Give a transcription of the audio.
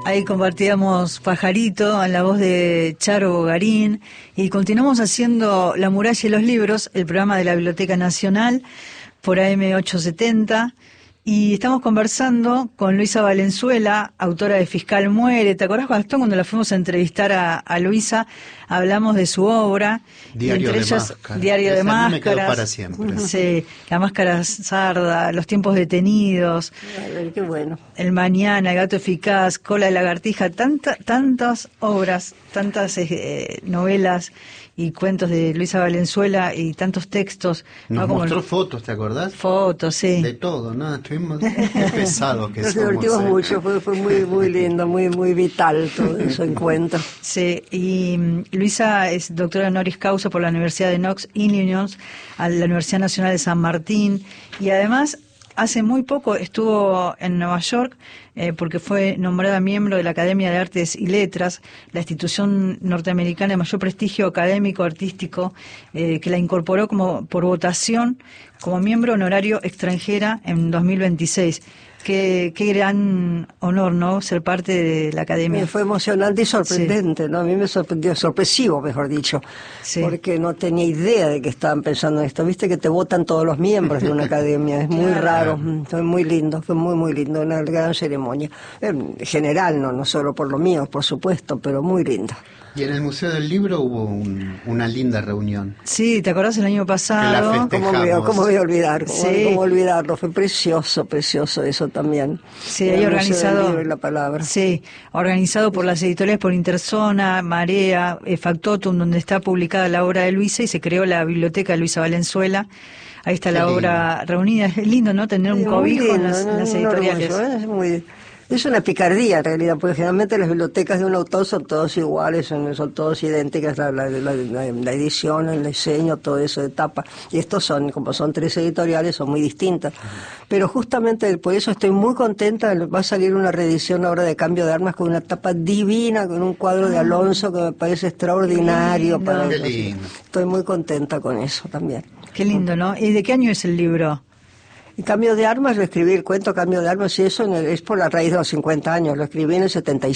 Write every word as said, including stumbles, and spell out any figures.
Ahí compartíamos Pajarito en la voz de Charo Bogarín y continuamos haciendo La muralla y los libros, el programa de la Biblioteca Nacional por A M ochocientos setenta, y estamos conversando con Luisa Valenzuela, autora de Fiscal Muere. ¿Te acordás, Gastón, cuando la fuimos a entrevistar a, a Luisa? Hablamos de su obra. Diario entre de ellas, Máscaras. Diario de Esa Máscaras. me quedó para siempre. Sí, La Máscara Sarda, Los tiempos detenidos. A ver, qué bueno. El Mañana, El gato eficaz, Cola de lagartija, tanta, tantas obras, tantas eh, novelas y cuentos de Luisa Valenzuela y tantos textos. Nos ¿no? Como mostró el... fotos, ¿te acordás? Fotos, sí. De todo, ¿no? Estuvimos qué pesados que Nos somos. divertimos ¿eh? mucho, fue, fue muy muy lindo, muy muy vital todo ese encuentro. Sí, y um, Luisa es doctora honoris causa por la Universidad de Knox, Illinois, a la Universidad Nacional de San Martín, y además hace muy poco estuvo en Nueva York eh, porque fue nombrada miembro de la Academia de Artes y Letras, la institución norteamericana de mayor prestigio académico artístico, eh, que la incorporó como por votación como miembro honorario extranjera en dos mil veintiséis. Qué, qué gran honor, ¿no?, ser parte de la Academia. Eh, fue emocionante y sorprendente, sí. ¿no? A mí me sorprendió, sorpresivo, mejor dicho, sí. Porque no tenía idea de que estaban pensando en esto. Viste que te votan todos los miembros de una academia, es muy claro. raro, fue muy lindo, fue muy muy lindo, una gran ceremonia. En general, no, no solo por lo mío, por supuesto, pero muy lindo. Y en el Museo del Libro hubo un, una linda reunión. Sí, ¿te acordás el año pasado? ¿Cómo voy, a, ¿Cómo voy a olvidar? ¿Cómo, sí. ¿Cómo olvidarlo? Fue precioso, precioso eso también. Sí, ahí organizado. La palabra. Sí, organizado por las editoriales por Interzona, Marea, eh, Factotum, donde está publicada la obra de Luisa, y se creó la biblioteca de Luisa Valenzuela. Ahí está Qué la lindo. Obra reunida. Es lindo, ¿no?, tener un sí, cobijo lindo, en las, en las editoriales. Orgullo, ¿eh? Es muy... Es una picardía en realidad, porque generalmente las bibliotecas de un autor son todos iguales, son, son todos idénticas, la, la, la, la edición, el diseño, todo eso de tapa. Y estos son, como son tres editoriales, son muy distintas. Pero justamente por eso estoy muy contenta, va a salir una reedición ahora de Cambio de Armas con una tapa divina, con un cuadro de Alonso que me parece extraordinario. Qué para Qué lindo. Estoy muy contenta con eso también. Qué lindo, ¿no? ¿Y de qué año es el libro? Y Cambio de Armas, lo escribí, el cuento Cambio de Armas, y eso en el, es por la raíz de los cincuenta años, lo escribí en el setenta y